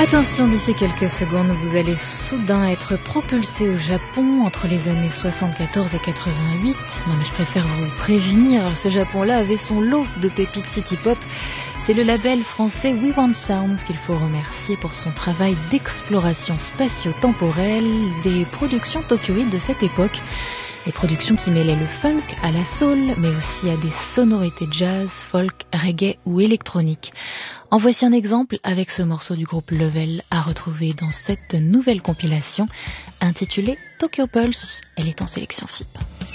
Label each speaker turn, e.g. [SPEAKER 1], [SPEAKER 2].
[SPEAKER 1] Attention, d'ici quelques secondes, vous allez soudain être propulsé au Japon entre les années 74 et 88. Non mais je préfère vous prévenir, ce Japon-là avait son lot de pépites city pop. C'est le label français We Want Sounds qu'il faut remercier pour son travail d'exploration spatio-temporelle des productions tokyoïdes de cette époque. Des productions qui mêlaient le funk à la soul, mais aussi à des sonorités jazz, folk, reggae ou électronique. En voici un exemple avec ce morceau du groupe Level à retrouver dans cette nouvelle compilation intitulée Tokyo Pulse. Elle est en sélection FIP.